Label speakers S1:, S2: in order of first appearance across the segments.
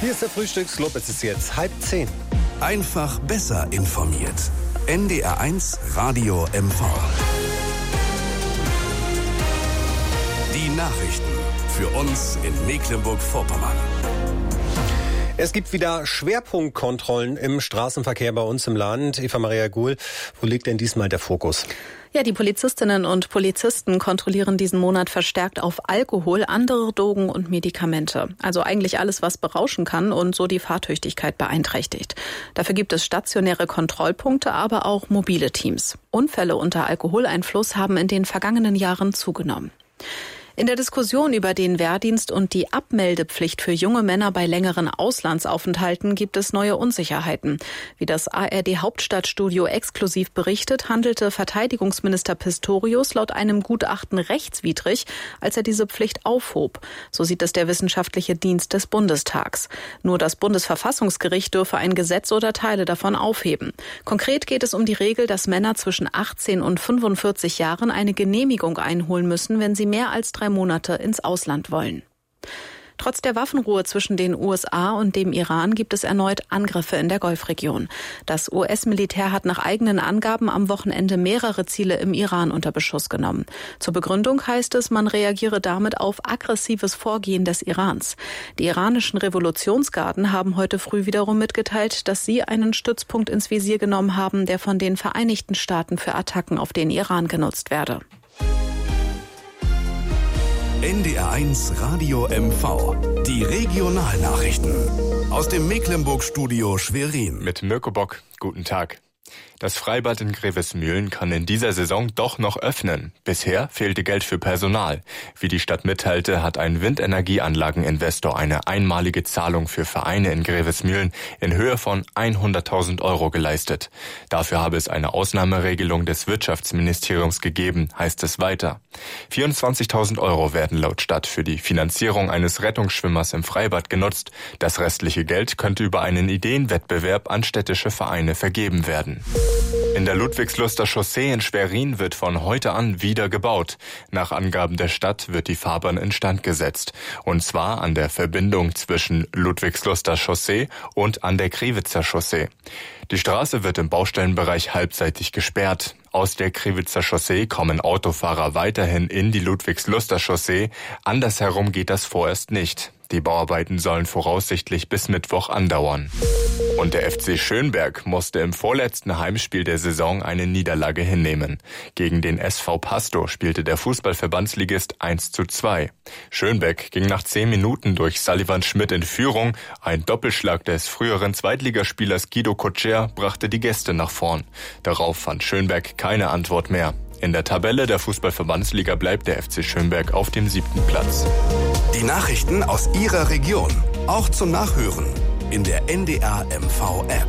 S1: Hier ist der Frühstücksclub, es ist jetzt 9:30.
S2: Einfach besser informiert. NDR1 Radio MV. Die Nachrichten für uns in Mecklenburg-Vorpommern.
S1: Es gibt wieder Schwerpunktkontrollen im Straßenverkehr bei uns im Land. Eva-Maria Guhl, wo liegt denn diesmal der Fokus?
S3: Ja, die Polizistinnen und Polizisten kontrollieren diesen Monat verstärkt auf Alkohol, andere Drogen und Medikamente. Also eigentlich alles, was berauschen kann und so die Fahrtüchtigkeit beeinträchtigt. Dafür gibt es stationäre Kontrollpunkte, aber auch mobile Teams. Unfälle unter Alkoholeinfluss haben in den vergangenen Jahren zugenommen. In der Diskussion über den Wehrdienst und die Abmeldepflicht für junge Männer bei längeren Auslandsaufenthalten gibt es neue Unsicherheiten. Wie das ARD Hauptstadtstudio exklusiv berichtet, handelte Verteidigungsminister Pistorius laut einem Gutachten rechtswidrig, als er diese Pflicht aufhob. So sieht es der wissenschaftliche Dienst des Bundestags. Nur das Bundesverfassungsgericht dürfe ein Gesetz oder Teile davon aufheben. Konkret geht es um die Regel, dass Männer zwischen 18 und 45 Jahren eine Genehmigung einholen müssen, wenn sie mehr als 3 Monate ins Ausland wollen. Trotz der Waffenruhe zwischen den USA und dem Iran gibt es erneut Angriffe in der Golfregion. Das US-Militär hat nach eigenen Angaben am Wochenende mehrere Ziele im Iran unter Beschuss genommen. Zur Begründung heißt es, man reagiere damit auf aggressives Vorgehen des Irans. Die iranischen Revolutionsgarden haben heute früh wiederum mitgeteilt, dass sie einen Stützpunkt ins Visier genommen haben, der von den Vereinigten Staaten für Attacken auf den Iran genutzt werde.
S2: NDR1 Radio MV. Die Regionalnachrichten. Aus dem Mecklenburg-Studio Schwerin.
S4: Mit Mirko Bock. Guten Tag. Das Freibad in Grevesmühlen kann in dieser Saison doch noch öffnen. Bisher fehlte Geld für Personal. Wie die Stadt mitteilte, hat ein Windenergieanlageninvestor eine einmalige Zahlung für Vereine in Grevesmühlen in Höhe von 100.000 € geleistet. Dafür habe es eine Ausnahmeregelung des Wirtschaftsministeriums gegeben, heißt es weiter. 24.000 € werden laut Stadt für die Finanzierung eines Rettungsschwimmers im Freibad genutzt. Das restliche Geld könnte über einen Ideenwettbewerb an städtische Vereine vergeben werden. In der Ludwigsluster Chaussee in Schwerin wird von heute an wieder gebaut. Nach Angaben der Stadt wird die Fahrbahn instand gesetzt. Und zwar an der Verbindung zwischen Ludwigsluster Chaussee und an der Krewitzer Chaussee. Die Straße wird im Baustellenbereich halbseitig gesperrt. Aus der Krewitzer Chaussee kommen Autofahrer weiterhin in die Ludwigsluster Chaussee. Andersherum geht das vorerst nicht. Die Bauarbeiten sollen voraussichtlich bis Mittwoch andauern. Und der FC Schönberg musste im vorletzten Heimspiel der Saison eine Niederlage hinnehmen. Gegen den SV Pasto spielte der Fußballverbandsligist 1:2. Schönberg ging nach 10 Minuten durch Sullivan Schmidt in Führung. Ein Doppelschlag des früheren Zweitligaspielers Guido Kotscher brachte die Gäste nach vorn. Darauf fand Schönberg keine Antwort mehr. In der Tabelle der Fußballverbandsliga bleibt der FC Schönberg auf dem 7. Platz.
S2: Die Nachrichten aus Ihrer Region, auch zum Nachhören in der NDR MV App.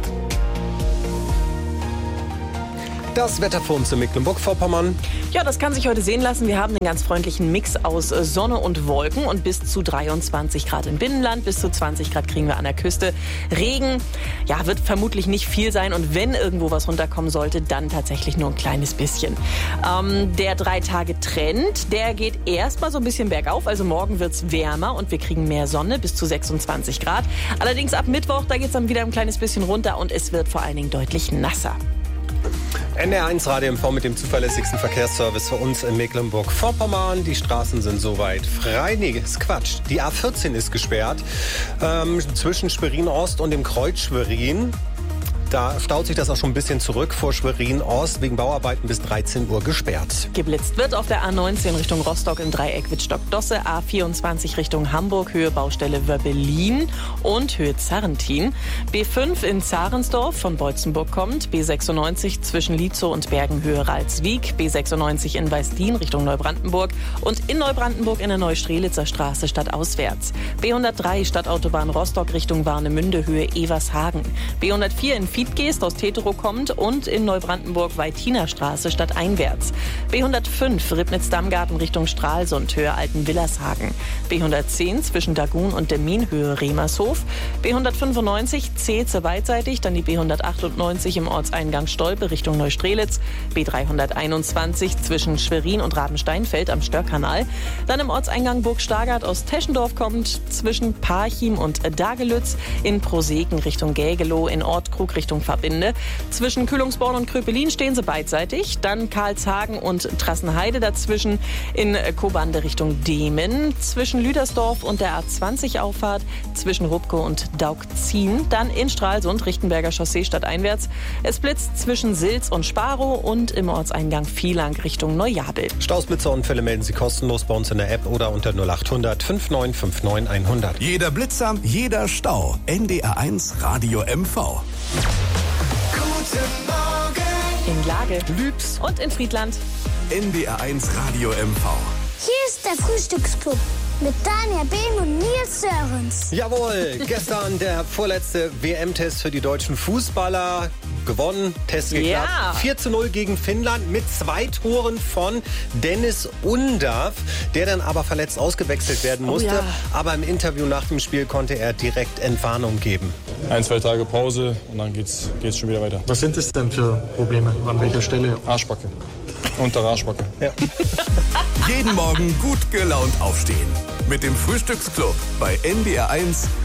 S1: Das Wetter für uns in Mecklenburg-Vorpommern.
S5: Ja, das kann sich heute sehen lassen. Wir haben einen ganz freundlichen Mix aus Sonne und Wolken und bis zu 23 Grad im Binnenland, bis zu 20 Grad kriegen wir an der Küste. Regen, ja, wird vermutlich nicht viel sein und wenn irgendwo was runterkommen sollte, dann tatsächlich nur ein kleines bisschen. Der 3-Tage-Trend, der geht erstmal so ein bisschen bergauf, also morgen wird's wärmer und wir kriegen mehr Sonne, bis zu 26 Grad. Allerdings ab Mittwoch, da geht's dann wieder ein kleines bisschen runter und es wird vor allen Dingen deutlich nasser.
S1: NDR1 Radio MV mit dem zuverlässigsten Verkehrsservice für uns in Mecklenburg-Vorpommern. Die Straßen sind soweit frei. Nee, ist Quatsch. Die A14 ist gesperrt zwischen Schwerin-Ost und dem Kreuz Schwerin. Da staut sich das auch schon ein bisschen zurück vor Schwerin-Ost, wegen Bauarbeiten bis 13 Uhr gesperrt.
S5: Geblitzt wird auf der A19 Richtung Rostock im Dreieck Wittstock-Dosse, A24 Richtung Hamburg, Höhe Baustelle Wöbbelin und Höhe Zarrentin. B5 in Zarensdorf von Beutzenburg kommt, B96 zwischen Lietzow und Bergen, Höhe Ralswiek, B96 in Weißdien Richtung Neubrandenburg und in Neubrandenburg in der Neustrelitzer Straße stadtauswärts. B103 Stadtautobahn Rostock Richtung Warnemünde, Höhe Evershagen. B104 in Dietgeest aus Teterow kommt und in Neubrandenburg Weitinerstraße stadteinwärts. B105 Ribnitz-Dammgarten Richtung Stralsund, Höhe Alten-Willershagen. B110 zwischen Dagun und Demmin, Höhe Remershof. B195 Zeetze beidseitig, dann die B198 im Ortseingang Stolpe Richtung Neustrelitz. B321 zwischen Schwerin und Rabensteinfeld am Störkanal. Dann im Ortseingang Burg Stargard aus Teschendorf kommt zwischen Parchim und Dagelütz. In Proseken Richtung Gägelow, in Ortkrug Richtung Verbinde. Zwischen Kühlungsborn und Kröpelin stehen sie beidseitig. Dann Karlshagen und Trassenheide dazwischen. In Kobande Richtung Demen. Zwischen Lüdersdorf und der A20-Auffahrt. Zwischen Rupke und Daugzien. Dann in Stralsund, Richtenberger Chaussee stadteinwärts. Es blitzt zwischen Silz und Sparow und im Ortseingang Vielang Richtung Neujabel.
S1: Stausblitzerunfälle melden Sie kostenlos bei uns in der App oder unter 0800 5959 100.
S2: Jeder Blitzer, jeder Stau. NDR1 Radio MV.
S6: Guten Morgen.
S5: In Lage
S1: Lübs.
S5: und in Friedland.
S2: NDR1 Radio MV.
S7: Hier ist der Frühstücksclub mit Daniel Behm und Nils Sörens.
S1: Jawohl, gestern der vorletzte WM-Test für die deutschen Fußballer. Gewonnen, Test geklappt.
S5: Ja.
S1: 4:0 gegen Finnland mit 2 Toren von Dennis Undav, der dann aber verletzt ausgewechselt werden musste.
S5: ja.
S1: Aber im Interview nach dem Spiel konnte er direkt Entwarnung geben.
S8: 1-2 Tage Pause und dann geht's schon wieder weiter.
S9: Was sind es denn für Probleme? An welcher Stelle?
S8: Arschbacke. Untere Arschbacke.
S1: Ja.
S2: Jeden Morgen gut gelaunt aufstehen. Mit dem Frühstücksclub bei NDR1